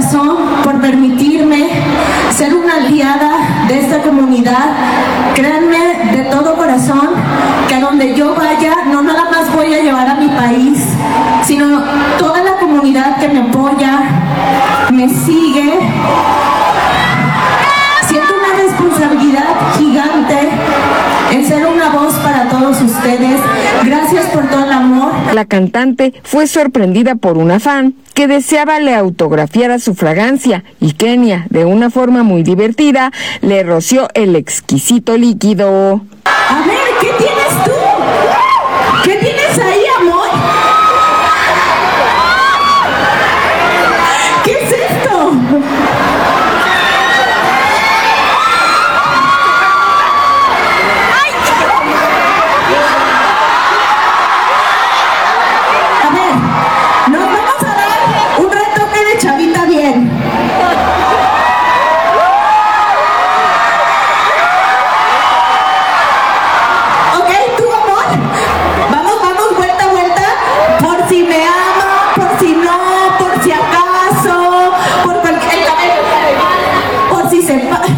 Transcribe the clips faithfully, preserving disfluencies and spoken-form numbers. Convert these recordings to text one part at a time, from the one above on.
corazón por permitirme ser una aliada de esta comunidad. Créanme de todo corazón que a donde yo vaya no nada más voy a llevar a mi país, sino toda la comunidad que me apoya, me sigue. Siento una responsabilidad gigante en ser una voz para todos ustedes. Gracias por todo el amor. La cantante fue sorprendida por una fan que deseaba le autografiara su fragancia y Kenia, de una forma muy divertida, le roció el exquisito líquido. A ver, ¿qué tienes tú? ¿Qué tienes ahí, amor? ¿Qué es esto? A ver, nos vamos a dar un retoque de chavita bien. Ok, tú, amor. Vamos, vamos, vuelta, vuelta. Por si me ama, por si no, por si acaso, por cualquier... Por si se... va.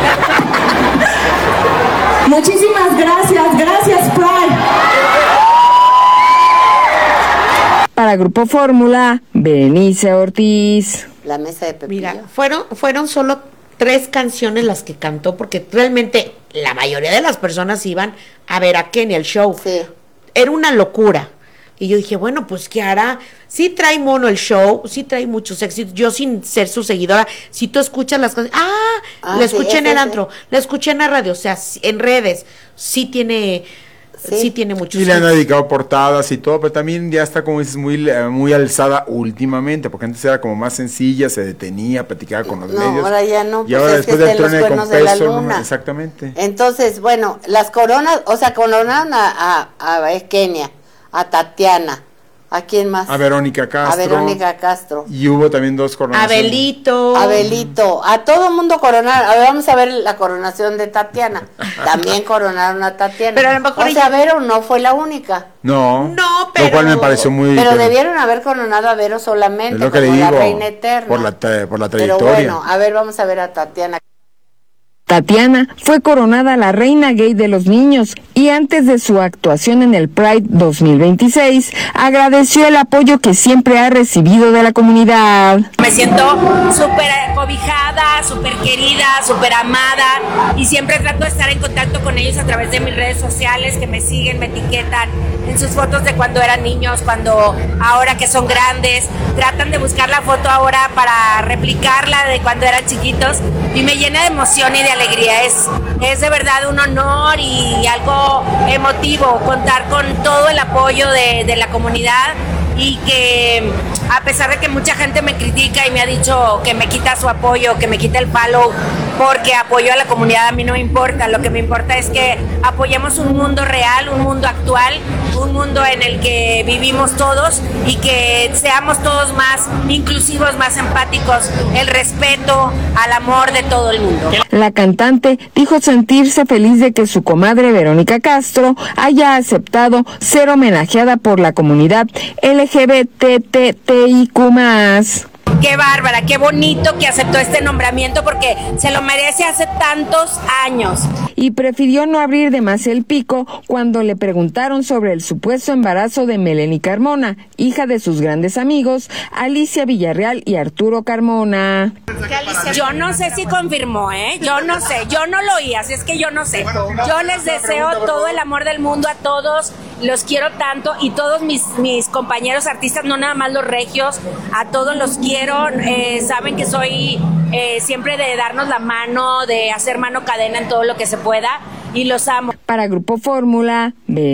Muchísimas gracias, gracias, Pride. Para Grupo Fórmula, Berenice Ortiz. La mesa de Pepillo. Mira, fueron, fueron solo tres canciones las que cantó, porque realmente la mayoría de las personas iban a ver a Kenia, el show. Sí. Era una locura. Y yo dije, bueno, pues ¿qué hará? Sí trae mono el show, sí trae muchos éxitos. Yo, sin ser su seguidora, si tú escuchas las canciones, ah, Ah, la sí, escuché en ese, el ese. antro, la escuché en la radio, o sea, sí, en redes, sí tiene, sí, Sí. tiene muchos Y le han hits. dedicado portadas y todo, pero también ya está, como dices, muy, eh, muy alzada últimamente, porque antes era como más sencilla, se detenía, platicaba con los No, medios. ahora ya no, Y pues ahora es que después del está en los truene con cuernos de la peso, no, luna. exactamente. Entonces, bueno, las coronas, o sea, coronaron a, a, a Kenia, a Tatiana, ¿a quién más? A Verónica Castro. A Verónica Castro. Y hubo también dos coronaciones. Abelito. Abelito, a todo mundo coronaron. A ver, vamos a ver la coronación de Tatiana. También coronaron a Tatiana. Pero a lo mejor o sea, Vero no fue la única. No. No, pero- Lo cual me pareció muy... Pero debieron haber coronado a Vero solamente, Es lo que como le la digo, reina eterna. por la tra- por la Pero trayectoria. bueno, a ver, vamos a ver a Tatiana. Tatiana fue coronada la reina gay de los niños y antes de su actuación en el Pride dos mil veintiséis agradeció el apoyo que siempre ha recibido de la comunidad. Me siento súper cobijada, súper querida, súper amada y siempre trato de estar en contacto con ellos a través de mis redes sociales, que me siguen, me etiquetan en sus fotos de cuando eran niños, cuando ahora que son grandes, tratan de buscar la foto ahora para replicarla de cuando eran chiquitos y me llena de emoción y de alegría. Es, es de verdad un honor y algo emotivo contar con todo el apoyo de, de la comunidad y que a pesar de que mucha gente me critica y me ha dicho que me quita su apoyo, que me quita el follow porque apoyo a la comunidad, a mí no me importa. Lo que me importa es que apoyemos un mundo real, un mundo actual, un mundo en el que vivimos todos y que seamos todos más inclusivos, más empáticos, el respeto al amor de todo el mundo. La cantante dijo sentirse feliz de que su comadre Verónica Castro haya aceptado ser homenajeada por la comunidad L G B T T I Q más. Qué bárbara, qué bonito que aceptó este nombramiento porque se lo merece hace tantos años. Y prefirió no abrir de más el pico cuando le preguntaron sobre el supuesto embarazo de Melanie Carmona, hija de sus grandes amigos Alicia Villarreal y Arturo Carmona. Yo no sé si confirmó, ¿eh? Yo no sé, yo no lo oí, así es que yo no sé. Yo les deseo todo el amor del mundo a todos, los quiero tanto y todos mis, mis compañeros artistas, no nada más los regios, a todos los quiero, eh, saben que soy eh, siempre de darnos la mano, de hacer mano cadena en todo lo que se pueda y los amo. Para Grupo Fórmula,